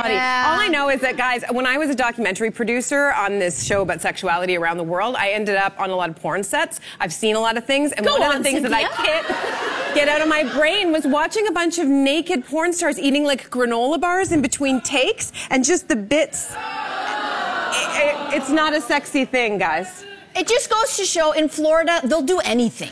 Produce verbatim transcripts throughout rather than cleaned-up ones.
sexuality. Yeah. All I know is that, guys, when I was a documentary producer on this show about sexuality around the world, I ended up on a lot of porn sets. I've seen a lot of things, and Go one on, of the things Cynthia. that I can't get out of my brain was watching a bunch of naked porn stars eating like granola bars in between takes, and just the bits. It, it, it's not a sexy thing, guys. It just goes to show in Florida, they'll do anything.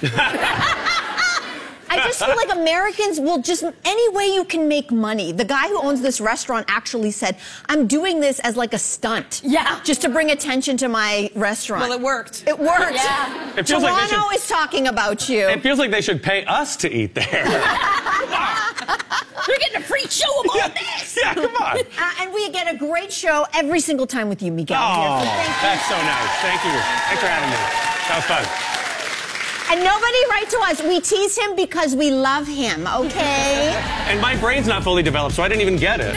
I just feel like Americans will just, any way you can make money. The guy who owns this restaurant actually said, I'm doing this as like a stunt. Yeah. Just to bring attention to my restaurant. Well, it worked. It worked. Yeah. It feels Toronto like they should, is talking about you. it feels like they should pay us to eat there. You're getting a free show of all yeah, this. yeah, come on. Uh, and we get a great show every single time with you, Miguel. Oh, here. So thank you. that's so nice. Thank you. Thanks for having me. That was fun. And nobody write to us. We tease him because we love him, okay? And my brain's not fully developed, so I didn't even get it.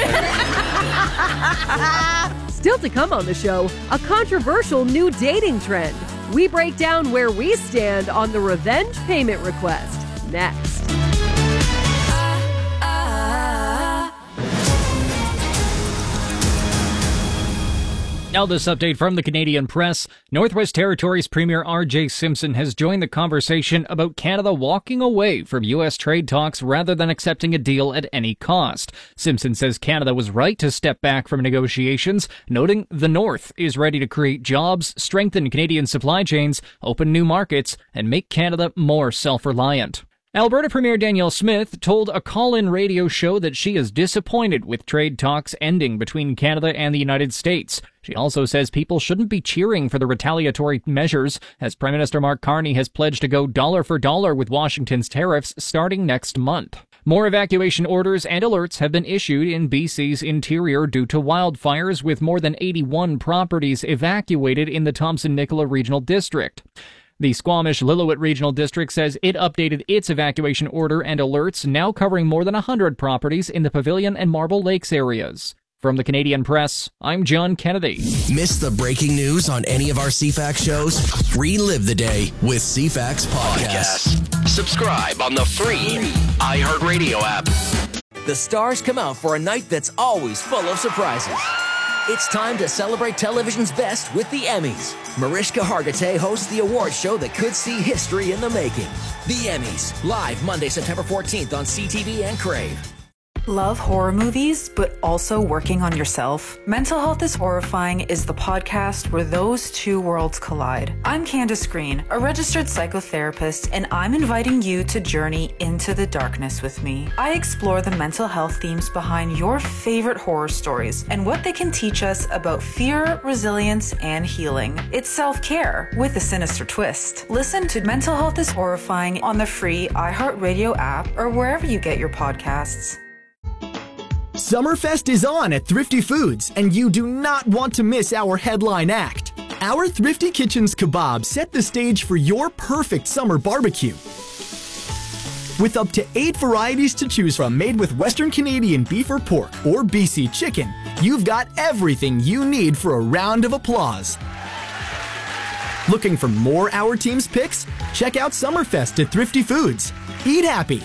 Still to come on the show, a controversial new dating trend. We break down where we stand on the revenge payment request. Next. Now this update from the Canadian Press. Northwest Territories Premier R J Simpson has joined the conversation about Canada walking away from U S trade talks rather than accepting a deal at any cost. Simpson says Canada was right to step back from negotiations, noting the North is ready to create jobs, strengthen Canadian supply chains, open new markets, and make Canada more self-reliant. Alberta Premier Danielle Smith told a call-in radio show that she is disappointed with trade talks ending between Canada and the United States. She also says people shouldn't be cheering for the retaliatory measures, as Prime Minister Mark Carney has pledged to go dollar for dollar with Washington's tariffs starting next month. More evacuation orders and alerts have been issued in B C's interior due to wildfires, with more than eighty-one properties evacuated in the Thompson-Nicola Regional District. The Squamish-Lillooet Regional District says it updated its evacuation order and alerts, now covering more than one hundred properties in the Pavilion and Marble Lakes areas. From the Canadian Press, I'm John Kennedy. Miss the breaking news on any of our C FAX shows? Relive the day with C FAX Podcasts. Subscribe on the free iHeartRadio app. The stars come out for a night that's always full of surprises. It's time to celebrate television's best with the Emmys. Mariska Hargitay hosts the award show that could see history in the making. The Emmys, live Monday, September fourteenth on C T V and Crave. Love horror movies, but also working on yourself? Mental Health is Horrifying is the podcast where those two worlds collide. I'm Candace Green, a registered psychotherapist, and I'm inviting you to journey into the darkness with me. I explore the mental health themes behind your favorite horror stories and what they can teach us about fear, resilience, and healing. It's self-care with a sinister twist. Listen to Mental Health is Horrifying on the free iHeartRadio app or wherever you get your podcasts. Summerfest is on at Thrifty Foods, and you do not want to miss our headline act. Our Thrifty Kitchens kebabs set the stage for your perfect summer barbecue. With up to eight varieties to choose from made with Western Canadian beef or pork or B C chicken, you've got everything you need for a round of applause. Looking for more Our Team's picks? Check out Summerfest at Thrifty Foods. Eat happy.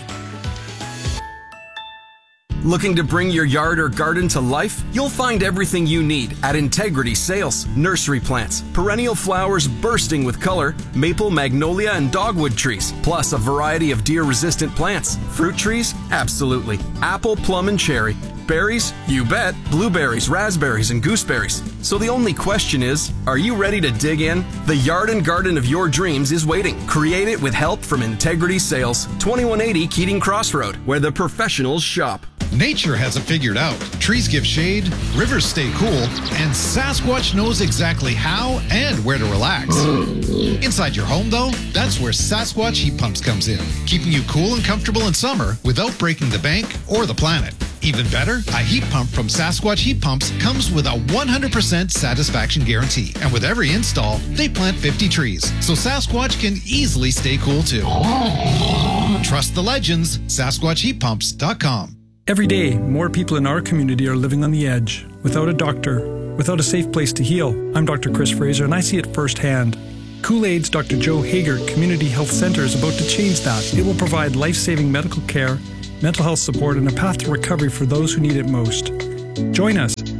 Looking to bring your yard or garden to life? You'll find everything you need at Integrity Sales. Nursery plants, perennial flowers bursting with color, maple, magnolia, and dogwood trees, plus a variety of deer-resistant plants. Fruit trees? Absolutely. Apple, plum, and cherry. Berries? You bet. Blueberries, raspberries, and gooseberries. So the only question is, are you ready to dig in? The yard and garden of your dreams is waiting. Create it with help from Integrity Sales. twenty-one eighty Keating Crossroad, where the professionals shop. Nature has it figured out. Trees give shade, rivers stay cool, and Sasquatch knows exactly how and where to relax. Inside your home, though, that's where Sasquatch Heat Pumps comes in, keeping you cool and comfortable in summer without breaking the bank or the planet. Even better, a heat pump from Sasquatch Heat Pumps comes with a one hundred percent satisfaction guarantee. And with every install, they plant fifty trees, so Sasquatch can easily stay cool too. Trust the legends, Sasquatch Heat Pumps dot com. Every day, more people in our community are living on the edge, without a doctor, without a safe place to heal. I'm Doctor Chris Fraser, and I see it firsthand. Kool-Aid's Doctor Joe Hager Community Health Center is about to change that. It will provide life-saving medical care, mental health support, and a path to recovery for those who need it most. Join us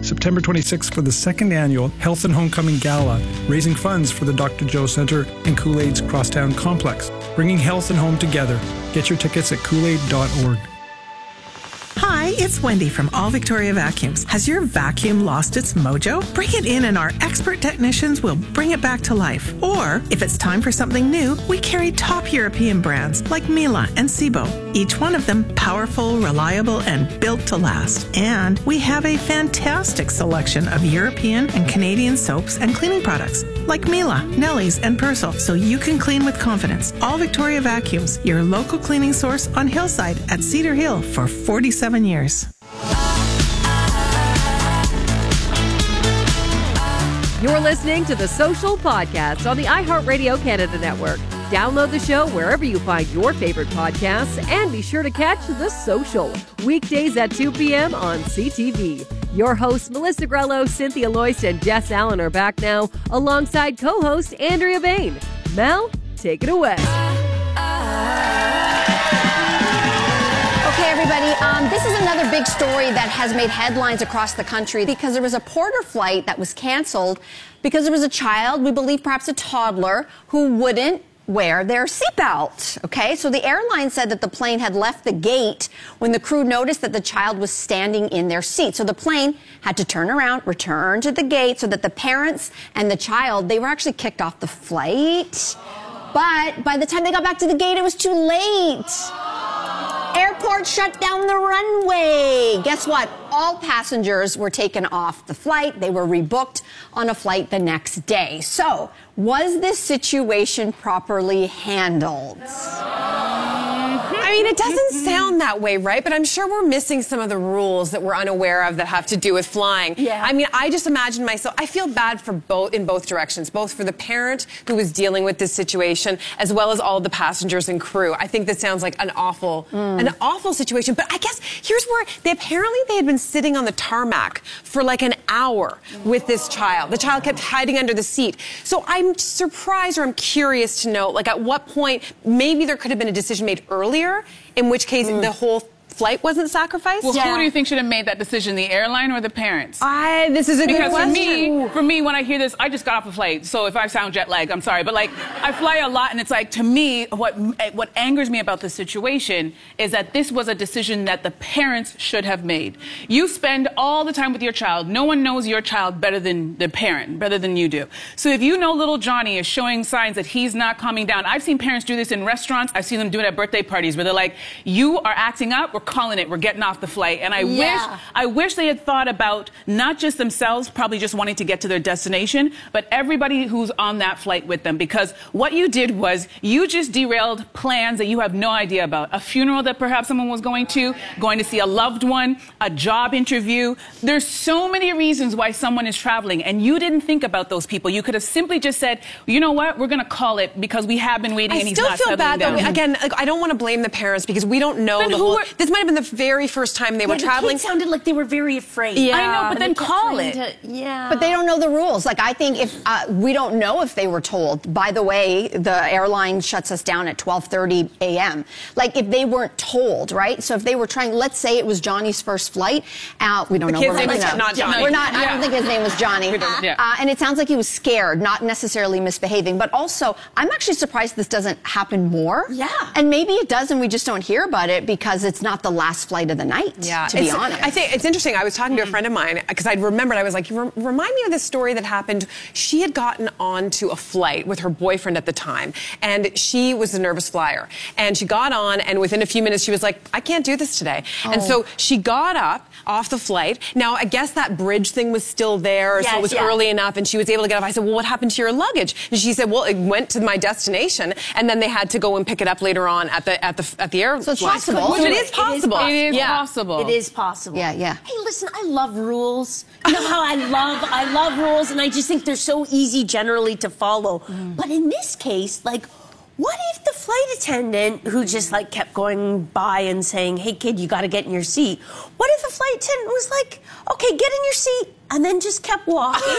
September twenty-sixth for the second annual Health and Homecoming Gala, raising funds for the Doctor Joe Center and Kool-Aid's Crosstown Complex, bringing health and home together. Get your tickets at kool aid dot org. Hi, it's Wendy from All Victoria Vacuums. Has your vacuum lost its mojo? Bring it in and our expert technicians will bring it back to life. Or, if it's time for something new, we carry top European brands like Miele and Sebo. Each one of them powerful, reliable, and built to last. And we have a fantastic selection of European and Canadian soaps and cleaning products like Miele, Nelly's, and Persil, so you can clean with confidence. All Victoria Vacuums, your local cleaning source on Hillside at Cedar Hill for forty-seven years. You're listening to The Social Podcast on the iHeartRadio Canada Network. Download the show wherever you find your favorite podcasts and be sure to catch The Social weekdays at two p.m. on C T V. Your hosts Melissa Grello, Cynthia Loyst, and Jess Allen are back now alongside co-host Andrea Bain. Mel, take it away. Okay, everybody, um, this is another big story that has made headlines across the country because there was a Porter flight that was canceled because there was a child, we believe perhaps a toddler, who wouldn't wear their seatbelt. Okay, so the airline said that the plane had left the gate when the crew noticed that the child was standing in their seat. So the plane had to turn around, return to the gate so that the parents and the child, they were actually kicked off the flight. But by the time they got back to the gate, it was too late. Airport shut down the runway. Guess what? All passengers were taken off the flight. They were rebooked on a flight the next day. So, was this situation properly handled? I mean, it doesn't sound that way, right? But I'm sure we're missing some of the rules that we're unaware of that have to do with flying. Yeah. I mean, I just imagine myself, I feel bad for both, in both directions, both for the parent who was dealing with this situation, as well as all of the passengers and crew. I think this sounds like an awful, mm. an awful situation. But I guess here's where they apparently they had been sitting on the tarmac for like an hour with this child. The child kept hiding under the seat. So I'm surprised, or I'm curious to know, like, at what point maybe there could have been a decision made earlier, in which case mm. the whole flight wasn't sacrificed? Well, yeah. who do you think should have made that decision, the airline or the parents? I, this is a because good question. Because for me, for me, when I hear this, I just got off a flight. So if I sound jet lagged, I'm sorry. But like, I fly a lot, and it's like, to me, what what angers me about this situation is that this was a decision that the parents should have made. You spend all the time with your child. No one knows your child better than the parent, better than you do. So if you know little Johnny is showing signs that he's not calming down, I've seen parents do this in restaurants. I've seen them do it at birthday parties where they're like, you are acting up, we're calling it, we're getting off the flight. And I Yeah. wish I wish they had thought about not just themselves probably just wanting to get to their destination, but everybody who's on that flight with them. Because what you did was you just derailed plans that you have no idea about. A funeral that perhaps someone was going to, going to see a loved one, a job interview. There's so many reasons why someone is traveling, and you didn't think about those people. You could have simply just said, you know what, we're going to call it because we have been waiting I and he's still not feel settling bad, down. though. Again, like, I don't want to blame the parents because we don't know Then the who whole... were- This might have been the very first time they Yeah, were the traveling. kids sounded like they were very afraid. Yeah. I know, but then They kept call trying it. to- yeah. But they don't know the rules. Like, I think if uh, we don't know if they were told, by the way, the airline shuts us down at twelve thirty a.m. Like, if they weren't told, right? So if they were trying, let's say it was Johnny's first flight. Uh, we don't The know. kid's We're name making was up. not Johnny. We're not, I Yeah. don't think his name was Johnny. Yeah. Uh, and it sounds like he was scared, not necessarily misbehaving. But also, I'm actually surprised this doesn't happen more. Yeah. And maybe it does and we just don't hear about it because it's not the last flight of the night, Yeah, to be it's- honest. I think it's interesting. I was talking to a friend of mine because I'd remembered. I was like, "Rem- remind me of this story that happened. She had gotten onto a flight with her boyfriend at the time, and she was a nervous flyer. And she got on, and within a few minutes, she was like, I can't do this today. And Oh. so she got up off the flight. Now, I guess that bridge thing was still there, so Yes, it was yeah. early enough, and she was able to get off. I said, well, what happened to your luggage? And she said, well, it went to my destination, and then they had to go and pick it up later on at the at the at the airline. So it's possible. So it is possible. It is Yeah. possible. It is possible. Yeah, yeah. Hey, listen, I love rules. You know how I love, I love rules, and I just think they're so easy generally to follow. But in this case, like, what if the flight attendant who just like kept going by and saying, hey kid, you gotta get in your seat. What if the flight attendant was like, okay, get in your seat, and then just kept walking?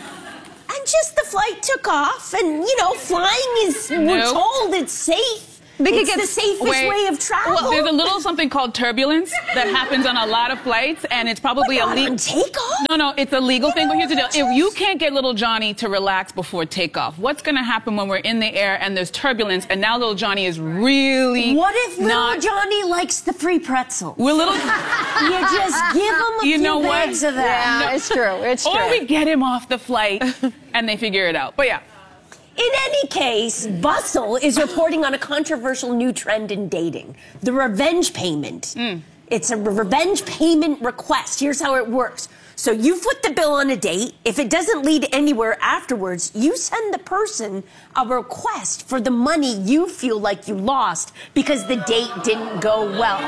And just the flight took off, and you know, flying is, we're Nope. told it's safe. They could it's get the safest Wait. way of travel. Well, there's a little something called turbulence that happens on a lot of flights, and it's probably But not illegal. on takeoff? No, no, it's a legal thing. But here's the deal: if you can't get little Johnny to relax before takeoff, what's going to happen when we're in the air and there's turbulence, and now little Johnny is really What if little not? Johnny likes the free pretzel? We're little. You just give him a You few know what? bags of that. Yeah, it's true. It's true. Or we get him off the flight, and they figure it out. But yeah. In any case, Bustle is reporting on a controversial new trend in dating, the revenge payment. Mm. It's a revenge payment request. Here's how it works. So you foot the bill on a date. If it doesn't lead anywhere afterwards, you send the person a request for the money you feel like you lost because the date didn't go well.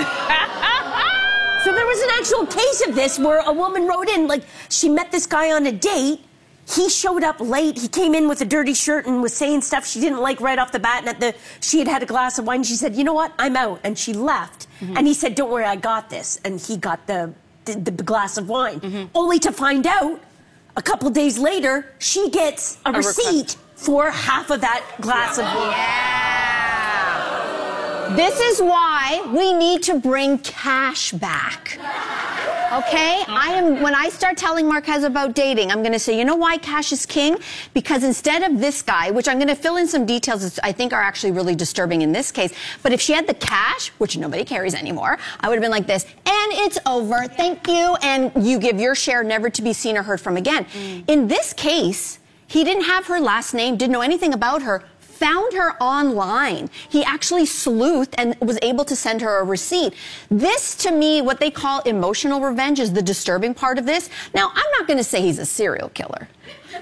So there was an actual case of this where a woman wrote in, like, she met this guy on a date. He showed up late. He came in with a dirty shirt and was saying stuff she didn't like right off the bat. And at the, she had had a glass of wine. She said, you know what? I'm out. And she left. Mm-hmm. And he said, don't worry, I got this. And he got the, the, the glass of wine. Mm-hmm. Only to find out, a couple days later, she gets a, a receipt request. for half of that glass yeah. of wine. Yeah. This is why we need to bring cash back. Okay? I am, when I start telling Marquez about dating, I'm going to say, you know why cash is king? Because instead of this guy, which I'm going to fill in some details that I think are actually really disturbing in this case, but if she had the cash, which nobody carries anymore, I would have been like this, and it's over, thank you, and you give your share, never to be seen or heard from again. Mm. In this case, he didn't have her last name, didn't know anything about her, found her online. He actually sleuthed and was able to send her a receipt. This, to me, what they call emotional revenge is the disturbing part of this. Now, I'm not going to say he's a serial killer. But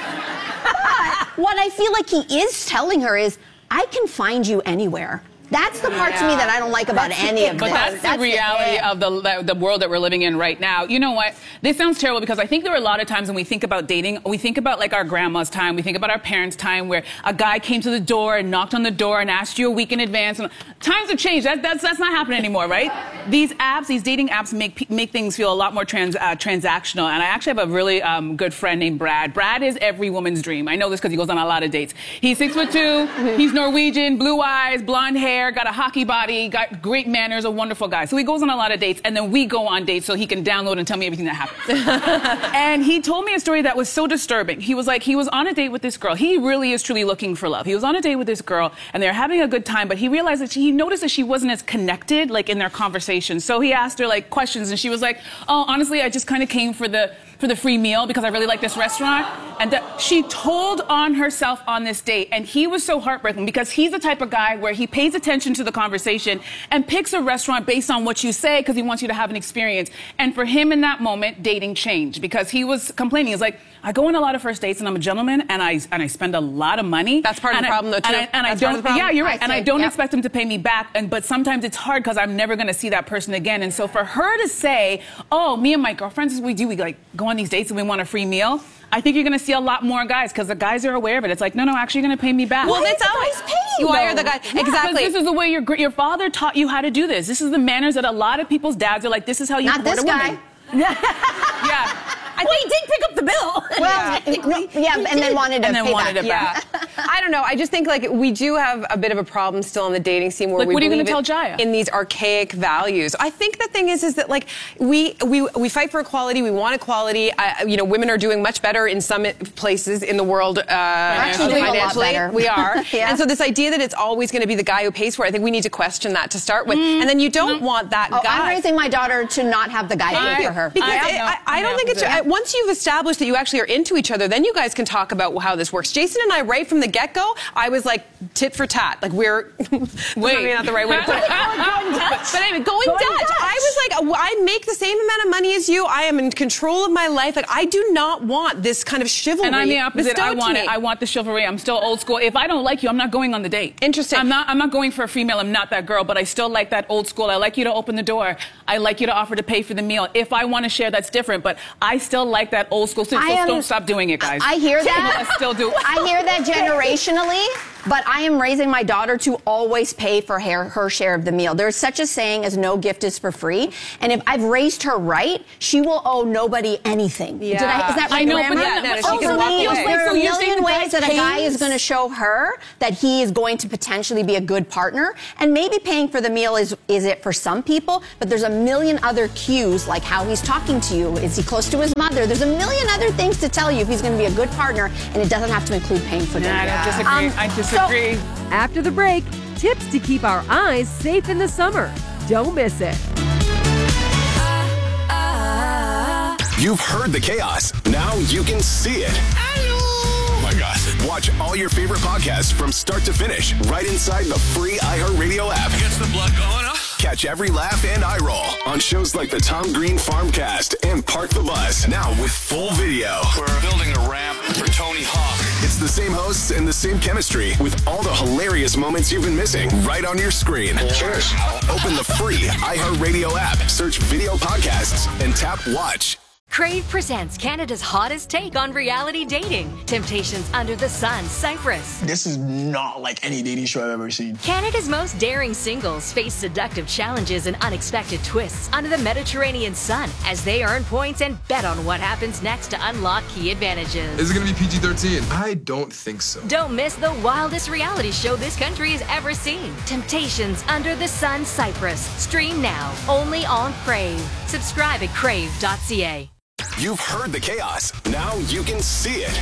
what I feel like he is telling her is, I can find you anywhere. That's the part yeah. to me that I don't like about that's any of but this. But that's, that's the reality the, of the, the world that we're living in right now. You know what? This sounds terrible because I think there are a lot of times when we think about dating, we think about like our grandma's time, we think about our parents' time where a guy came to the door and knocked on the door and asked you a week in advance. And times have changed. That, that's, that's not happening anymore, right? These apps, these dating apps make make things feel a lot more trans, uh, transactional. And I actually have a really um, good friend named Brad. Brad is every woman's dream. I know this because he goes on a lot of dates. He's six foot two, he's Norwegian, blue eyes, blonde hair, got a hockey body, got great manners, a wonderful guy. So he goes on a lot of dates, and then we go on dates so he can download and tell me everything that happened. And he told me a story that was so disturbing. He was like, he was on a date with this girl. He really is truly looking for love. He was on a date with this girl, and they're having a good time, but he realized that she, he noticed that she wasn't as connected, like, in their conversation. So he asked her, like, questions, and she was like, oh, honestly, I just kind of came for the for the free meal because I really like this restaurant. And that she told on herself on this date, and he was so heartbroken because he's the type of guy where he pays attention to the conversation and picks a restaurant based on what you say because he wants you to have an experience. And for him in that moment, dating changed because he was complaining. He's like, I go on a lot of first dates and I'm a gentleman and I and I spend a lot of money. That's part of the I, problem though too. And I, and I don't, yeah, you're right. I and I don't yep. expect him to pay me back. And but sometimes it's hard because I'm never going to see that person again. And so for her to say, oh, me and my girlfriends, we do, we like go on these dates and we want a free meal. I think you're going to see a lot more guys because the guys are aware of it. It's like, no, no, actually, you're going to pay me back. Well, that's how he's paying. Why are the guys yeah, exactly? This is the way your your father taught you how to do this. This is the manners that a lot of people's dads are like. This is how you Not court this a guy. woman. yeah. I well, think he did pick up the bill. Well, yeah, yeah and then wanted to and then pay wanted back. it back. Yeah. I don't know. I just think like we do have a bit of a problem still in the dating scene where like, we what are you believe gonna tell Jaya? in these archaic values. I think the thing is, is that like we we we fight for equality. We want equality. I, you know, women are doing much better in some places in the world. Uh, actually doing a lot better. We are. Yeah. And so this idea that it's always going to be the guy who pays for it, I think we need to question that to start with. Mm. And then you don't mm. want that oh, guy. I'm raising my daughter to not have the guy pay for her. Because I, I, I, I don't think it's yeah. once you've established that you actually are into each other, then you guys can talk about how this works. Jason and I, right from the get-go, I was like tit for tat. Like we're maybe not the right way to put it. But anyway, going, going Dutch. Dutch. I was like, I make the same amount of money as you. I am in control of my life. Like I do not want this kind of chivalry. And I'm the opposite. I want me. it. I want the chivalry. I'm still old school. If I don't like you, I'm not going on the date. Interesting. I'm not. I'm not going for a free meal. I'm not that girl. But I still like that old school. I like you to open the door. I like you to offer to pay for the meal. If I want to share, that's different. But I still like that old school. So I am, don't stop doing it, guys. I hear that. I still do. I hear that generationally. but I am raising my daughter to always pay for her, her share of the meal. There's such a saying as no gift is for free. And if I've raised her right, she will owe nobody anything. Yeah. Did I, is that right, I know, Grandma? but yeah, no, she Also can walk means away. there are So a you're saying million the ways guy that a guy pays? is going to show her that he is going to potentially be a good partner. And maybe paying for the meal is, is it for some people, but there's a million other cues, like how he's talking to you. Is he close to his mother? There's a million other things to tell you if he's going to be a good partner, and it doesn't have to include paying for dinner. I don't disagree. Um, I disagree. so- After the break, tips to keep our eyes safe in the summer. Don't miss it. You've heard the chaos. Now you can see it. Oh my God. Watch all your favorite podcasts from start to finish right inside the free iHeartRadio app. Gets the blood going, huh? Catch every laugh and eye roll on shows like the Tom Green Farmcast and Park the Bus. Now with full video. We're building a ramp for Tony Hawk. It's the same hosts and the same chemistry with all the hilarious moments you've been missing right on your screen. Cheers. Open the free iHeartRadio app, search video podcasts, and tap watch. Crave presents Canada's hottest take on reality dating. Temptations Under the Sun, Cyprus. This is not like any dating show I've ever seen. Canada's most daring singles face seductive challenges and unexpected twists under the Mediterranean sun as they earn points and bet on what happens next to unlock key advantages. Is it going to be P G thirteen? I don't think so. Don't miss the wildest reality show this country has ever seen. Temptations Under the Sun, Cyprus. Stream now, only on Crave. Subscribe at crave dot c a. You've heard the chaos. Now you can see it.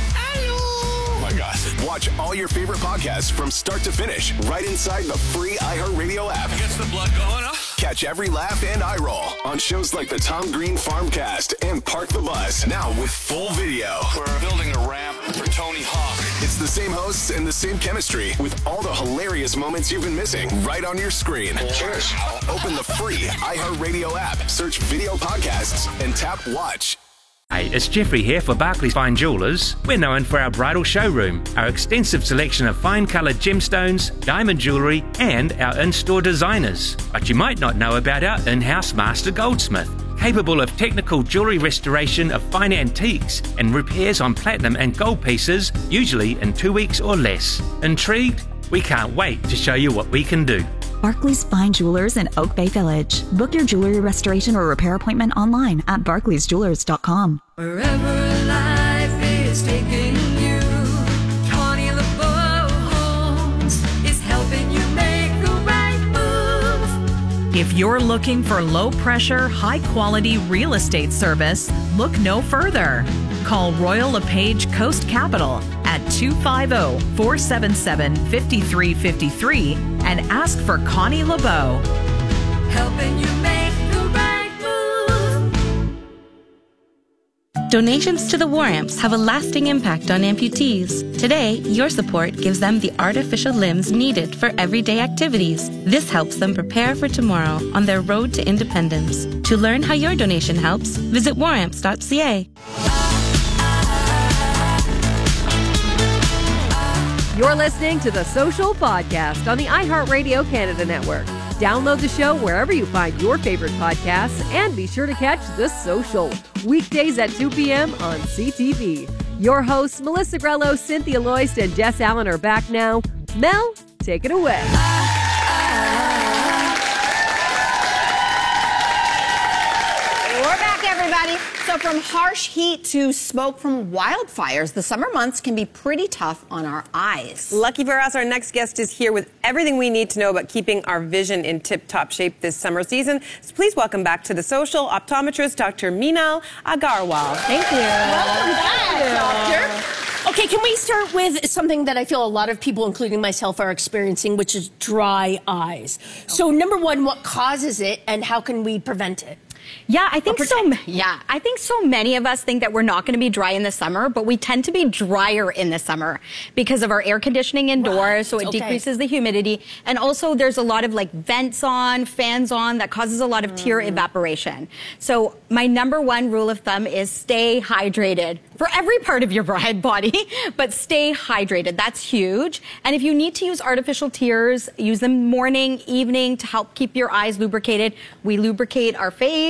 Oh my God. Watch all your favorite podcasts from start to finish right inside the free iHeartRadio app. Gets the blood going, huh? Catch every laugh and eye roll on shows like the Tom Green Farmcast and Park the Bus. Now with full video. We're building a ramp for Tony Hawk. It's the same hosts and the same chemistry with all the hilarious moments you've been missing right on your screen. Cheers. Open the free iHeartRadio app, search video podcasts, and tap watch. Hey, it's Jeffrey here for Barclays Fine Jewelers. We're known for our bridal showroom, our extensive selection of fine coloured gemstones, diamond jewellery, and our in-store designers. But you might not know about our in-house master goldsmith, capable of technical jewellery restoration of fine antiques and repairs on platinum and gold pieces, usually in two weeks or less. Intrigued? We can't wait to show you what we can do. Barclays Fine Jewelers in Oak Bay Village. Book your jewelry restoration or repair appointment online at barclays jewelers dot com. Wherever life is taking you, Connie LeBeau Homes is helping you make the right move. If you're looking for low-pressure, high-quality real estate service, look no further. Call Royal LePage Coast Capital at two five zero, four seven seven, five three five three and ask for Connie LeBeau. Helping you make the right move. Donations to the War Amps have a lasting impact on amputees. Today, your support gives them the artificial limbs needed for everyday activities. This helps them prepare for tomorrow on their road to independence. To learn how your donation helps, visit war amps dot c a. You're listening to The Social Podcast on the iHeartRadio Canada Network. Download the show wherever you find your favorite podcasts and be sure to catch The Social weekdays at two p.m. on C T V. Your hosts, Melissa Grello, Cynthia Loist, and Jess Allen are back now. Mel, take it away. We're back, everybody. So from harsh heat to smoke from wildfires, the summer months can be pretty tough on our eyes. Lucky for us, our next guest is here with everything we need to know about keeping our vision in tip-top shape this summer season. So please welcome back to The Social optometrist, Doctor Meenal Agarwal. Thank you. Welcome back, Doctor. Okay, can we start with something that I feel a lot of people, including myself, are experiencing, which is dry eyes. Okay. So number one, what causes it and how can we prevent it? Yeah, I think so. Yeah, I think so many of us think that we're not going to be dry in the summer, but we tend to be drier in the summer because of our air conditioning indoors, right. so it okay. decreases the humidity. And also there's a lot of like vents on, fans on that causes a lot of tear mm. evaporation. So my number one rule of thumb is stay hydrated for every part of your body, but stay hydrated. That's huge. And if you need to use artificial tears, use them morning, evening to help keep your eyes lubricated. We lubricate our face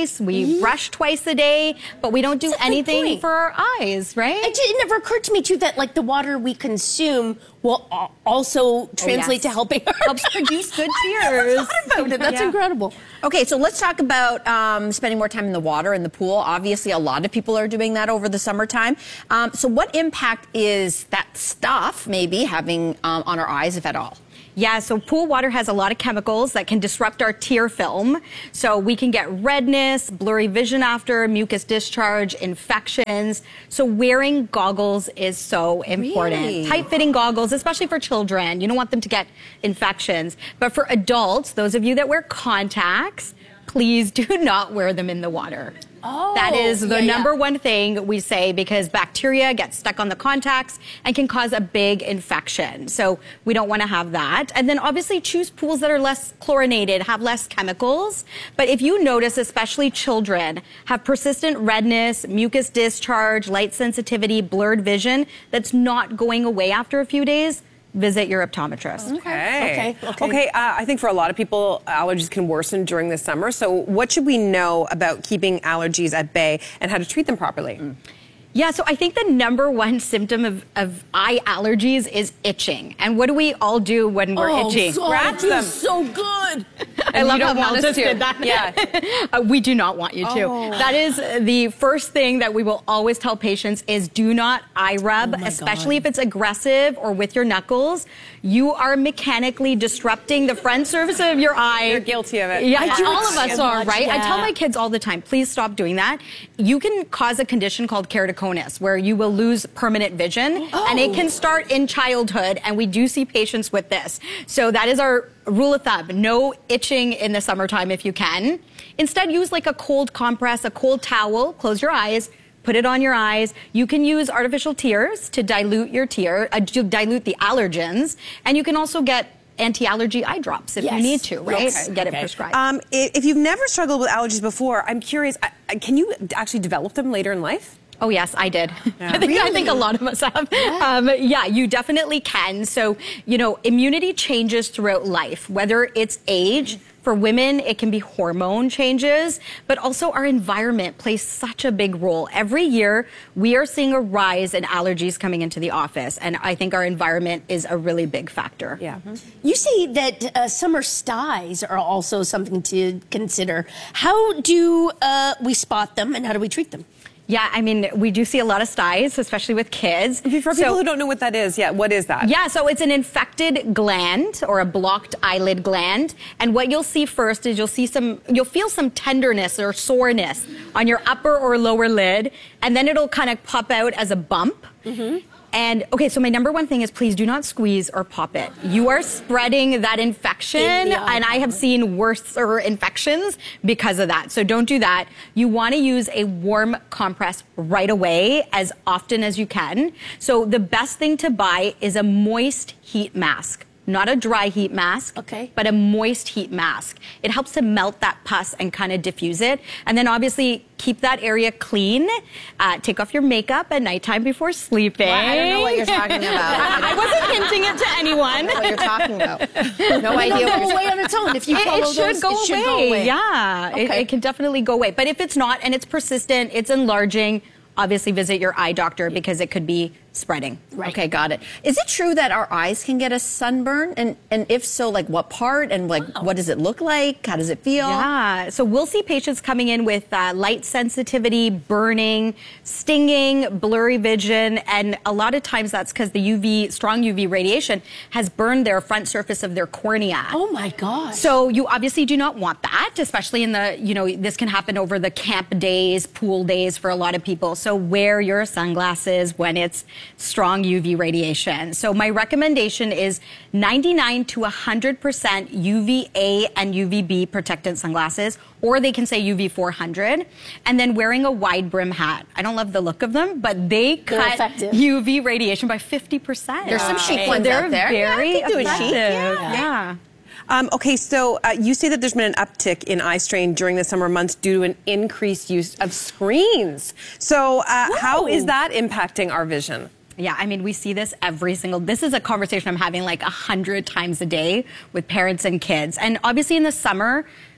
twice, we Mhm. brush twice a day, but we don't do That's a good anything point. for our eyes, right? It, it never occurred to me too that like the water we consume will al- also translate yes. to helping our Helps produce good I never tears. thought about it. That's Yeah. incredible. Okay, so let's talk about um, spending more time in the water, in the pool. Obviously, a lot of people are doing that over the summertime. Um, so what impact is that stuff maybe having um, on our eyes, if at all? Yeah, so pool water has a lot of chemicals that can disrupt our tear film. So we can get redness, blurry vision after, mucus discharge, infections. So wearing goggles is so important. Really? Tight-fitting goggles, especially for children. You don't want them to get infections. But for adults, those of you that wear contacts, please do not wear them in the water. Oh, that is the yeah, yeah. number one thing we say because bacteria get stuck on the contacts and can cause a big infection. So we don't want to have that. And then obviously choose pools that are less chlorinated, have less chemicals. But if you notice, especially children, have persistent redness, mucus discharge, light sensitivity, blurred vision that's not going away after a few days, visit your optometrist. Okay. Okay, okay. Okay, uh, I think for a lot of people, allergies can worsen during the summer. So, what should we know about keeping allergies at bay and how to treat them properly? Yeah, so I think the number one symptom of, of eye allergies is itching. And what do we all do when we're oh, itching? God, Scratch it feels them. so good. I love you don't how want Mel us just to. did that. Yeah. Uh, we do not want you to. Oh. That is the first thing that we will always tell patients is do not eye rub, Oh my especially God. if it's aggressive or with your knuckles. You are mechanically disrupting the front surface of your eye. You're guilty of it. Yeah, I do all it of us so are, much, right? I tell yeah. my kids all the time, please stop doing that. You can cause a condition called keratoconus where you will lose permanent vision and it can start in childhood and we do see patients with this. So that is our rule of thumb. No itching in the summertime if you can. Instead, use like a cold compress, a cold towel, close your eyes, put it on your eyes. You can use artificial tears to dilute your tear, uh, to dilute the allergens, and you can also get anti-allergy eye drops if Yes. you need to, right? Okay. Get it Okay. prescribed. Um, i- if you've never struggled with allergies before, I'm curious, uh, uh, can you actually develop them later in life? Oh yes, I did. I think I think a lot of us have. Yeah. Um, yeah, you definitely can. So you know, immunity changes throughout life, whether it's age. For women, it can be hormone changes, but also our environment plays such a big role. Every year, we are seeing a rise in allergies coming into the office, and I think our environment is a really big factor. Yeah. You say that uh, summer styes are also something to consider. How do uh, we spot them and how do we treat them? Yeah, I mean, we do see a lot of styes, especially with kids. For people So- who don't know what that is, yeah, what is that? Yeah, so it's an infected gland or a blocked eyelid gland. And what you'll see first is you'll see some, you'll feel some tenderness or soreness on your upper or lower lid. And then it'll kind of pop out as a bump. Mm-hmm. And okay, so my number one thing is please do not squeeze or pop it. You are spreading that infection, In the eye. and I have seen worse infections because of that. So don't do that. You want to use a warm compress right away as often as you can. So the best thing to buy is a moist heat mask. Not a dry heat mask, Okay. but a moist heat mask. It helps to melt that pus and kind of diffuse it. And then obviously keep that area clean. Uh, take off your makeup at nighttime before sleeping. Well, I don't know what you're talking about. I, I wasn't hinting it to anyone. I don't know what you're talking about. No It'll idea what go you're away on its own if you It, follow it should, those. go, it should away. go away. Yeah, it, Okay. it can definitely go away. But if it's not and it's persistent, it's enlarging, obviously visit your eye doctor because it could be spreading. Right. Okay, got it. Is it true that our eyes can get a sunburn? And and if so, like what part? And like what does it look like? How does it feel? Yeah, so we'll see patients coming in with uh, light sensitivity, burning, stinging, blurry vision, and a lot of times that's because the U V, strong U V radiation has burned their front surface of their cornea. Oh my gosh. So you obviously do not want that, especially in the, you know, this can happen over the camp days, pool days for a lot of people. So wear your sunglasses when it's strong U V radiation. So my recommendation is ninety-nine to one hundred percent U V A and U V B protectant sunglasses, or they can say U V four hundred, and then wearing a wide brim hat. I don't love the look of them, but they They're cut effective. U V radiation by fifty percent. There's some chic They're ones out there. very Yeah, I could do a effective. chic, Yeah. yeah. Um, okay, so uh, you say that there's been an uptick in eye strain during the summer months due to an increased use of screens. So uh, how is that impacting our vision? Yeah, I mean, we see this every single, this is a conversation I'm having like a hundred times a day with parents and kids. And obviously in the summer,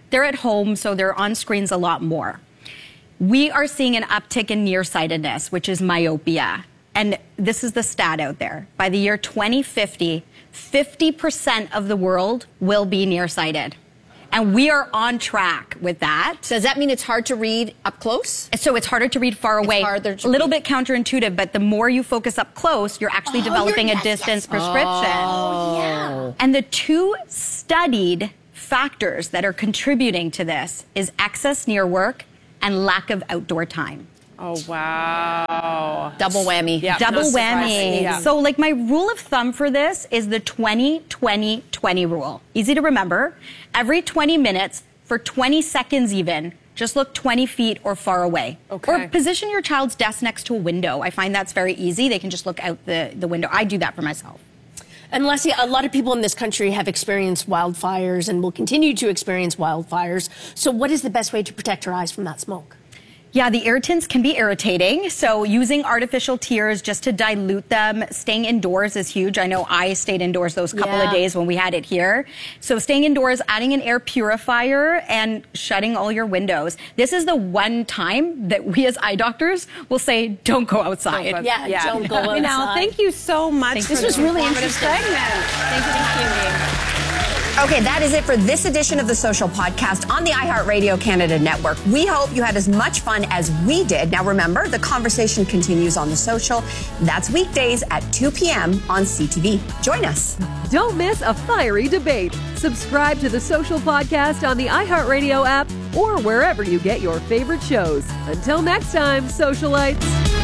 They're at home, so they're on screens a lot more. We are seeing an uptick in nearsightedness, which is myopia. And this is the stat out there. By the year twenty fifty, fifty percent of the world will be nearsighted. And we are on track with that. Does that mean it's hard to read up close? So it's harder to read far away. It's harder to a little read. bit counterintuitive, but the more you focus up close, you're actually Oh, developing you're- a yes, distance yes. prescription. Oh, yeah. And the two studied factors that are contributing to this is excess near work and lack of outdoor time. Oh, wow. Double whammy. Yeah, Double no surprise. whammy. Yeah. So, like, my rule of thumb for this is the twenty twenty twenty rule. Easy to remember. Every twenty minutes, for twenty seconds even, just look twenty feet or far away. Okay. Or position your child's desk next to a window. I find that's very easy. They can just look out the, the window. I do that for myself. And Leslie, a lot of people in this country have experienced wildfires and will continue to experience wildfires. So what is the best way to protect our eyes from that smoke? Yeah, the irritants can be irritating. So using artificial tears just to dilute them, staying indoors is huge. I know I stayed indoors those couple Yeah. of days when we had it here. So staying indoors, adding an air purifier, and shutting all your windows. This is the one time that we as eye doctors will say, don't go outside. Don't go- Yeah, don't go outside. Now, thank you so much. Thanks for for this the really informative interesting. segment. Thank you for having me. Okay, that is it for this edition of The Social Podcast on the iHeartRadio Canada Network. We hope you had as much fun as we did. Now remember, the conversation continues on The Social. That's weekdays at two p.m. on C T V. Join us. Don't miss a fiery debate. Subscribe to the Social Podcast on the iHeartRadio app or wherever you get your favorite shows. Until next time, socialites.